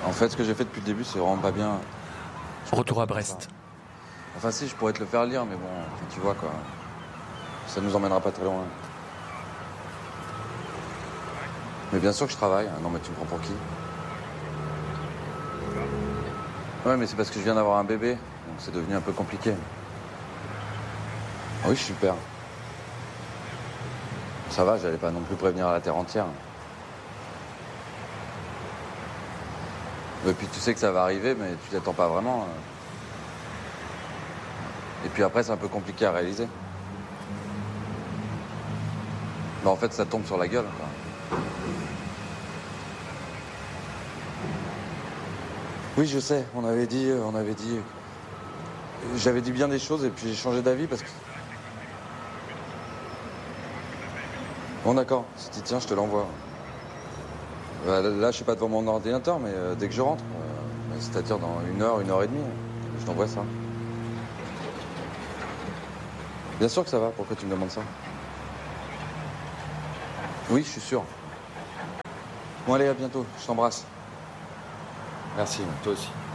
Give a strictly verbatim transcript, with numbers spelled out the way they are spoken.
En fait, ce que j'ai fait depuis le début, c'est vraiment pas bien. Retour à Brest. Enfin si, je pourrais te le faire lire, mais bon, enfin, tu vois quoi. Ça nous emmènera pas très loin. Mais bien sûr que je travaille. Non mais tu me prends pour qui? Ouais, mais c'est parce que je viens d'avoir un bébé, donc c'est devenu un peu compliqué. Oui, je suis père. Ça va, j'allais pas non plus prévenir la terre entière. Et puis tu sais que ça va arriver, mais tu t'attends pas vraiment. Et puis après, c'est un peu compliqué à réaliser. Bah, en fait, ça tombe sur la gueule, quoi. Oui, je sais, on avait dit, on avait dit... J'avais dit bien des choses et puis j'ai changé d'avis parce que... Bon, d'accord, si tu tiens, je te l'envoie. Bah, là, je suis pas devant mon ordinateur, mais euh, dès que je rentre, euh, c'est-à-dire dans une heure, une heure et demie, je t'envoie ça. Bien sûr que ça va, pourquoi tu me demandes ça? Oui, je suis sûr. Bon, allez, à bientôt, je t'embrasse. Merci, toi aussi.